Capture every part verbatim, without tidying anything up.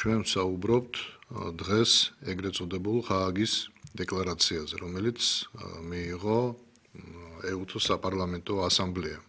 ჩვენ საუბრობთ დღეს ეგრეთ წოდებულ ხააგის დეკლარაციაზე, რომელიც მიიღო ეუთოს საპარლამენტო ასამბლეამ.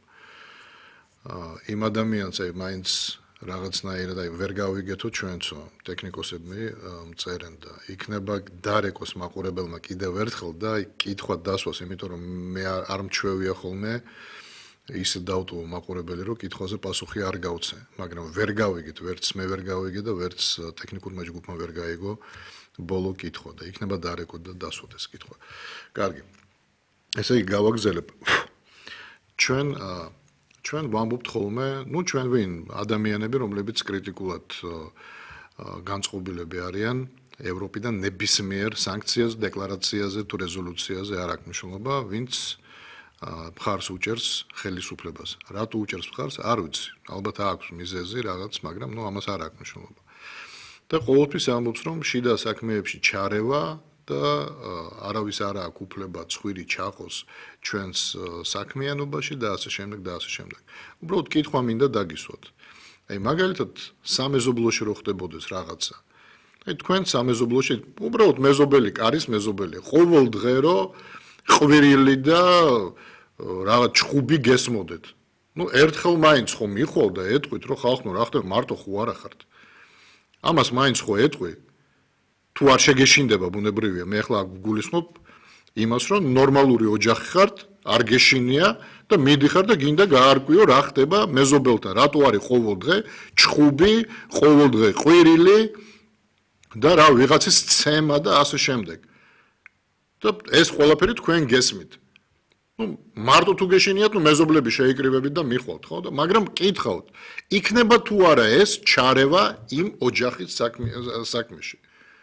იმ ადამიანს აი მაინც რაღაცნაირად აი ვერ გავიგეთო ჩვენцо ტექნიკოსები წერენ და იქნება დარეკოს მაყურებელმა კიდევ ერთხელ და აი კითხვა დასვას, იმიტომ რომ მე არ მჩვევია ხოლმე ისე დავტოვო მაყურებელი რომ კითხვაზე პასუხი არ გავცე, მაგრამ ვერ გავიგეთ, ვერც მე ვერ გავიგე და ვერც ტექნიკურმა ჯგუფმა ვერ გაიგო ბოლო კითხვა და იქნება დარეკო და დასვოთ ეს კითხვა. კარგი. ესე იგი გავაგზელებ. ჩვენ ჩვენ ვამბობთ ხოლმე, ну ჩვენ ვინ ადამიანები, რომლებიც კრიტიკულად განწყობილები არიან ევროპიდან ნებისმიერ სანქციაზე, დეკლარაციაზე თუ რეზოლუციაზე არ აქვს მნიშვნელობა, ვინც მხარს უჭერს ხელისუფლებას. რატო უჭერს მხარს? არ ვიცი. ალბათ აქვს მიზეზი რაღაც, მაგრამ ну ამას არ აქვს მნიშვნელობა. და ყოველთვის ამბობს, რომ შიდა საქმეებში ჩარევა და არავის არ აქვს უფლება ცხვირი ჩაყოს ჩვენს საქმიანობაში და ასე შემდეგ და ასე შემდეგ. უბრალოდ კითხვა მინდა დაგისვათ. აი მაგალითად სამეზობლოში რო ხდებოდეს რაღაცა. აი თქვენ სამეზობლოში უბრალოდ მეზობელი კარის მეზობელი. ყოველ დღე რო ყვირილი და რაღაც ჩხუბი გესმოდეთ. ну ერთხელ მაინც ხომ მიხვალ და ეტყვით რომ ხალხო რა ხდება მარტო ხო არა ხართ. ამას მაინც ხო ეტყვი თუ არ შეგეშინდება ბუნებრივია მე ახლა გულისხმობ იმას რომ ნორმალური ოჯახი ხართ არ გეშინია და მიდიხარ და გინდა გაარკვიო რა ხდება მეზობელთან რატო არის ყოველ დღე ჩხუბი ყოველ დღე ყვირილი და რა ვიღაცის ცემა და ასე შემდეგ და ეს ყველაფერი თქვენ გესმით ну მარტო თუ გეშინიათ ну მეზობლები შეიკრიბებით და მიხვალთ ხო და მაგრამ კითხავთ იქნება თუ არა ეს ჩარევა იმ ოჯახის საქმეში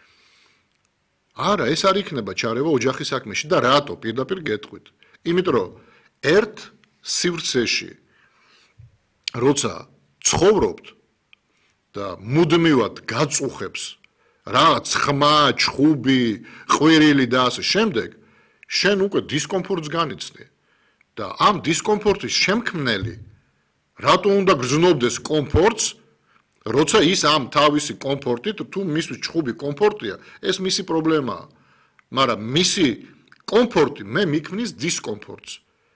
არა ეს არ იქნება ჩარევა ოჯახის საქმეში და რატო პირდაპირ გეტყვით იმიტომ რომ ერთ სივრცეში როცა ცხოვრობთ და მუდმივად გაწუხებს რაღაც ხმა, ჩხუბი, ყვირილი და ასე შემდეგ შენ უკვე დისკომფორტს განიცდი და ამ დისკომფორტის შემქმნელი რატო უნდა გრძნობდეს კომფორტს როცა ის ამ თავისი კომფორტით თუ მისი ჩხუბი კომფორტია ეს მისი პრობლემაა მაგრამ მისი კომფორტი მე მიქმნის დისკომფორტს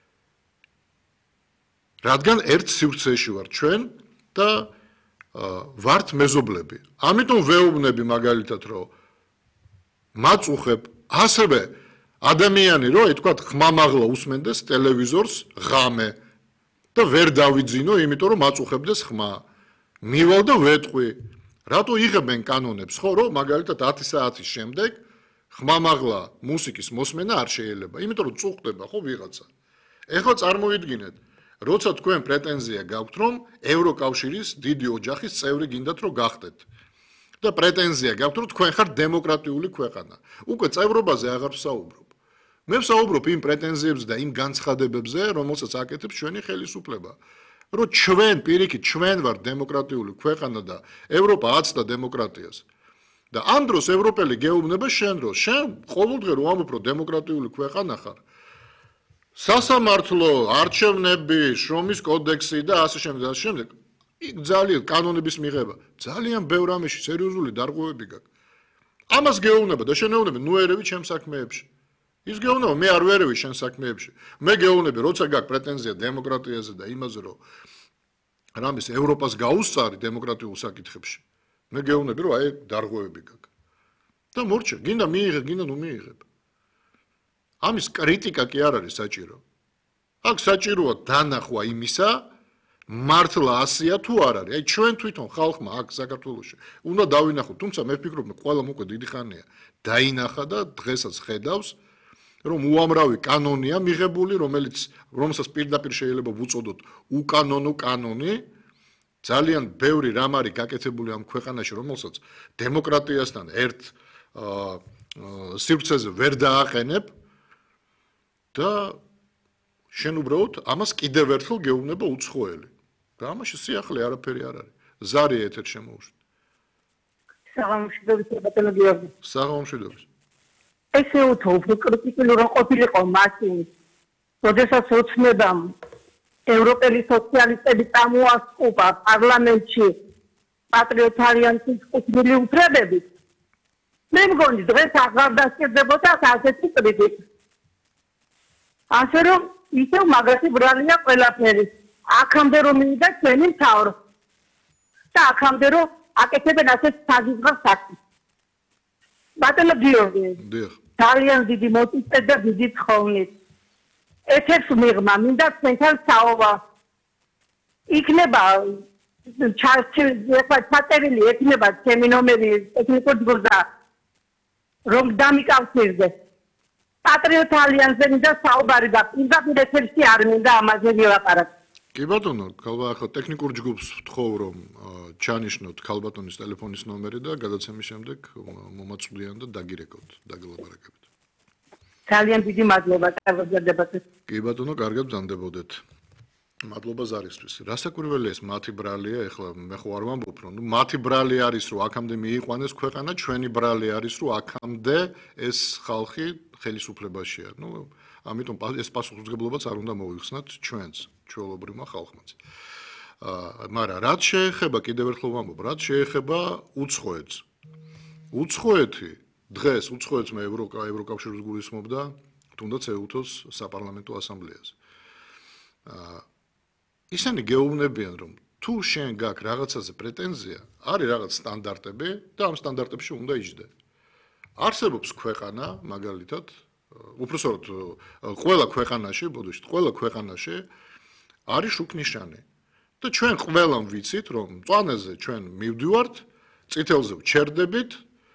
რადგან ერთ სივრცეში ვარ ჩვენ და ვართ მეზობლები ამიტომ ვეუბნები მაგალითად რომ მაწუხებ ასევე ადამიანი რო ეთქვათ ხმამაღლა უსმენდეს ტელევიზორს ღამე და ვერ დავიძინო იმიტომ რომ მაწუხებდეს ხმა მივალ და ვეტყვი რატო იღებენ კანონებს ხო რომ მაგალითად ათი საათის შემდეგ ხმამაღლა მუსიკის მოსმენა არ შეიძლება იმიტომ რომ წუხდება ხო ვიღაცა ეხლა წარმოიდგინეთ როცა თქვენ პრეტენზია გაქვთ რომ ევროკავშირის დიდი ოჯახის წევრი გინდათ რომ გახდეთ და პრეტენზია გაქვთ რომ თქვენ ხართ დემოკრატიული ქვეყანა უკვე წევრობაზე აღარ ვსაუბრობ მე ვსაუბრობ იმ პრეტენზიებზე და იმ განცხადებებზე რომელსაც აკეთებს ჩვენი ხელისუფლება რომ ჩვენ პირიქით ჩვენ ვართ დემოკრატიული ქვეყანა და ევროპა აცდა დემოკრატიას და ამ დროს ევროპელი გეუბნება შენ რომ შენ ყოველდღე რომ ამბობ რომ დემოკრატიული ქვეყანა ხარ სასამართლო არჩევნები შრომის კოდექსი და ასე შემდეგ და ასე შემდეგ იქ ძალიან კანონების მიღება ძალიან ბევრ ამაში სერიოზული დარღვევები გაქვს ამას გეუბნება და შენ ეუბნები ნუ ერევი ჩემ საქმეებში ის გეუბნება მე არ ვერევი შენ საქმეებში მე გეუბნები როცა გაქვს პრეტენზია დემოკრატიაზე და იმაზე რომ რამის ევროპას გაუსწარი დემოკრატიულ საკითხებში მე გეუბნები რომ აი დარღვევები გაქვს და მორჩა გინდა მიიღე გინდა ნუ მიიღებ ამის კრიტიკა კი არ არის საჭირო აქ საჭიროა დანახვა იმისა მართლა ასია თუ არ არის აი ჩვენ თვითონ ხალხმა აქ საქართველოში უნდა დავინახოთ თუმცა მე ვფიქრობ ყველამ უკვე დიდი ხანია დაინახა და დღესაც ხედავს რომ უამრავი კანონია მიღებული რომელიც რომელსაც პირდაპირ შეიძლება ვუწოდოთ უკანონო კანონი ძალიან ბევრი რამ არის გაკეთებული ამ ქვეყანაში რომელსაც დემოკრატიასთან ერთ სივრცეზე ვერ დააყენებ და შენ უბრალოდ ამას კიდევ ერთხელ გეუბნება უცხოელი და ამაში სიახლე არაფერი არ არის ზარი ეთერ შემოუშვით საღამოშვიდობის ბატონო გიორგი საღამოშვიდობის ესე უთო უფრო კრიტიკული რომ ყოფილიყო მაშინ როდესაც ოცნებამ ევროპელი სოციალისტები წამოასწუპა პარლამენტში პატრიოტ ალიანსის კუთვნილი უფლებებით. მე მგონი დღეს აღარ დასჭირდებოდა ასეთი კრიტიკა. ასე რომ ისევ მაგათი ბრალია ყველაფერი. აქამდე რომ მინდა ჩვენი მთავრო. და აქამდე რომ აკეთებენ ასეთ საზღვრავს საქმეს. ბატონო გიორგი. დიახ. ძალიან დიდი მოტივით და დიდი თხოვნით. ეთერს მიღმა მინდა თქვენთან საუბარ. იქნება ჩაწერილი ექნება ჩემი ნომერი ტექნიკურ ჯგუფზე რომ დამიკავშირდეს პატრიოტ ალიანსზე მინდა საუბარი და პირდაპირ ეთერში არ მინდა ამაზე ვილაპარაკო. კი ბატონო, ქალბატონო, ახლა ტექნიკურ ჯგუფს ვთხოვ რომ ჩანიშნოთ ქალბატონის ტელეფონის ნომერი და გადაცემის შემდეგ მომაწვდიან და დაგირეკოთ, დაგილაპარაკებთ. ძალიან დიდი მადლობა კარგად. კი ბატონო, კარგად ბრძანდებოდეთ. მადლობა ზარისთვის. რასაკვირველია ეს მათი ბრალია, ეხლა მე ხო არ ვამბობ რომ ნუ მათი ბრალი არის რომ აქამდე მიიყვანეს ქვეყანა, ჩვენი ბრალი არის რომ აქამდე ეს ხალხი ხელისუფლებაშია. ნუ ამიტომ ეს პასუხისმგებლობაც არ უნდა მოიხსნათ ჩვენს, ჩვეულებრივმა ხალხმაც. აა, მაგრამ რაც შეეხება, კიდევ ერთხელ ვამბობ, რაც შეეხება უცხოეთს. უცხოეთი დღეს უცხოეთს მე ევროკავშირს გულისხმობდა, თუნდაც ეუთოს საპარლამენტო ასამბლეაზე. აა ისინი გეუბნებიან რომ თუ შენ გაქვს რაღაცაზე პრეტენზია, არის რაღაც სტანდარტები და ამ სტანდარტებში უნდა იჯდე. არსებობს ქვეყანა, მაგალითად, უпростоროდ ყველა ქვეყანაში, ბოდიშით, ყველა ქვეყანაში არის შუქნიშანი. და ჩვენ ყველამ ვიცით რომ მწვანეზე ჩვენ მივდივართ, წითელზე ვჩერდებით,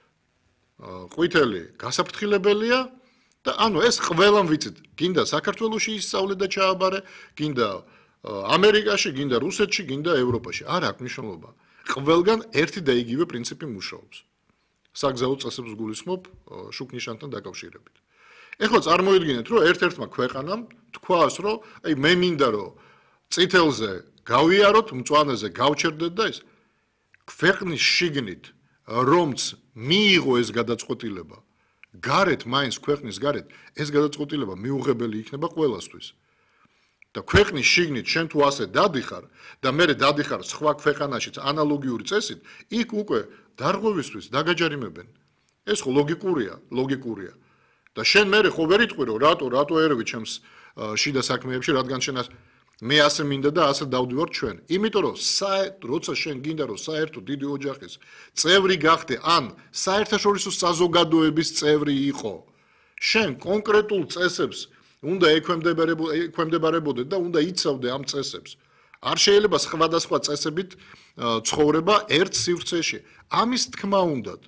ყვითელი გასაფრთხილებელია და ანუ ეს ყველამ ვიცით. გინდა საქართველოში ისწავლე და ჩააბარე, გინდა ამერიკაში, გინდა რუსეთში, გინდა ევროპაში. არ აქვს მნიშვნელობა. ყველგან ერთი და იგივე პრინციპი მუშაობს. საგზაო წესებს გულისხმობ შუქნიშანთან დაკავშირებით. ეხლა წარმოიდგინეთ, რომ ერთ-ერთმა ქვეყანამ თქვას, რომ აი მე მინდა რომ წითელზე გავიაროთ, მწვანეზე გავჩერდეთ და ეს ქვეყნის შიგნით რომც მიიღო ეს გადაწყვეტილება, გარეთ მაინც ქვეყნის გარეთ ეს გადაწყვეტილება მიუღებელი იქნება ყველასთვის. და ქვეყნის შიგნით შენ თუ ასე დადიხარ და მე დადიხარ სხვა ქვეყანაშიც ანალოგიური წესით, იქ უკვე დარღვევისთვის დაგაჯარიმებენ. ეს ხო ლოგიკურია, ლოგიკურია. და შენ მე ხო ვერ იტყვი რომ რატო, რატო ერევი ჩემს შიდა საქმეებში, რადგან შენ მე ასე მინდა და ასე დავდივარ ჩვენ. იმიტომ რომ როცა შენ გინდა რომ საერთო დიდი ოჯახის წევრი გახდე, ან საერთაშორისო საზოგადოების წევრი იყო, შენ კონკრეტულ წესებს უნდა ექვემდებარებოდე და უნდა იცავდე ამ წესებს. არ შეიძლება სხვადასხვა წესებით ცხოვრება ერთ სივრცეში. ამის თქმა უნდათ.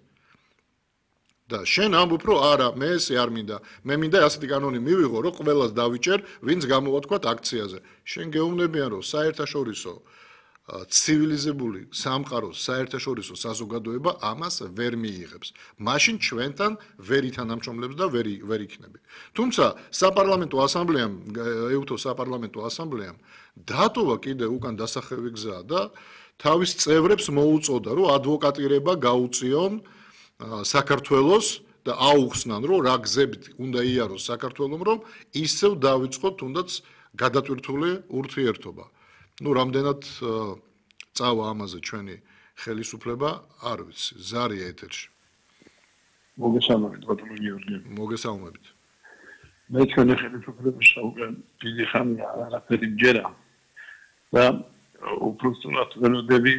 და შენ ამბობ რომ არა, მე ესე არ მინდა. მე მინდა ასეთი კანონი მივიღო, რომ ყველას დავიჭერ, ვინც გამოვა თქვა აქციაზე. შენ გეუბნებიან რომ საერთაშორისო ცივილიზებული სამყაროს საერთაშორისო საზოგადოება ამას ვერ მიიღებს. მაშინ ჩვენთან ვერ ითანამშრომლებს და ვერ ვერ იქნები. თუმცა საპარლამენტო ასამბლეამ, ეუთოს საპარლამენტო ასამბლეამ დატოვა კიდე უკან დასახევი გზა და თავის წევრებს მოუწოდა, რომ ადვოკატირება გაუწიონ საქართველოს და აუხსნან, რომ რა გზებით უნდა იაროს საქართველომ, რომ ისევ დავიწყოთ თუნდაც გადატვირთული ურთიერთობა. ნუ რამდენად წავა ამაზე ჩვენი ხელისუფლება, არ ვიცი, ზარია ეთერში. მოგესალმებით, ბატონო გიორგი. მოგესალმებით. მე ჩვენი ხელისუფლების საუბარ დიდი ხანია არაფერი მჯერა. და უბრალოდ ველოდები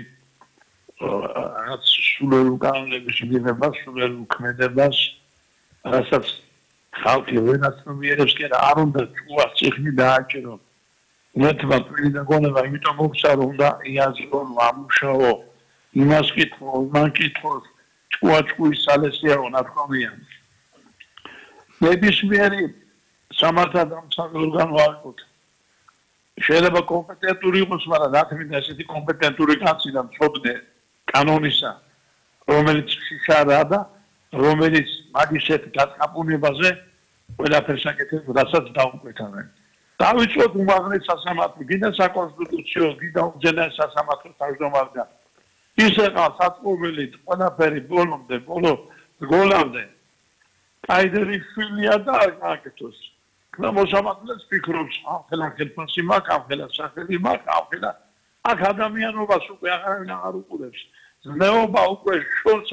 რაც სულელო კანონების მიღებას, სულელო ქმედებას, რასაც ხალხი ვენაცნობიერებს კი არ უნდა ჭუას წიხნი დააჭერო. მეთმა პირი დაგონება, იმიტომ მოგცა რომ უნდა იაზრონ, ამუშაო, იმას კითხო, იმან კითხოს, ჭკუა ჭკუის სალესიაო ნათქვამია. ნებისმიერი სამართალდამცავი ორგანო არ იყო. შეიძლება კომპეტენტური იყოს, მაგრამ რა თქმა უნდა ესეთი კომპეტენტური კაცი და მწოდნე კანონისა, რომელიც შიშარა და რომელიც მაგისეთ გაწაფუნებაზე ყველაფერს აკეთებს, რასაც დაუკვეთავენ. დავიწყოთ უმაღლეს სასამართლო, გინდა საკონსტიტუციო, გინდა უძენაეს სასამართლო თავმჯდომარე. ისე ყავს საწმობილი ყველაფერი ბოლომდე, ბოლო გოლამდე. კაიდერი შვილია და აკეთოს. და მოსამართლეს ფიქრობს, ახლა ხელფასი მაქვს, ახლა სახელი მაქვს, ახლა აქ ადამიანობას უკვე აღარავინ აღარ უყურებს. ზნეობა უკვე შორს